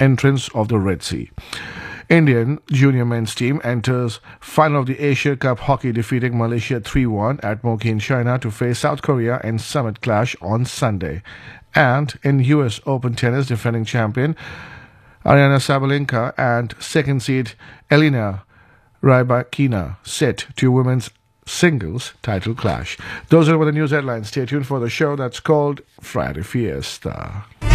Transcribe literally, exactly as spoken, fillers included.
entrance of the Red Sea. Indian junior men's team enters final of the Asia Cup hockey, defeating Malaysia three one at Moki in China to face South Korea in summit clash on Sunday. And in U S Open tennis, defending champion Aryna Sabalenka and second seed Elena Rybakina set to women's singles title clash. Those are the news headlines. Stay tuned for the show that's called Friday Fiesta.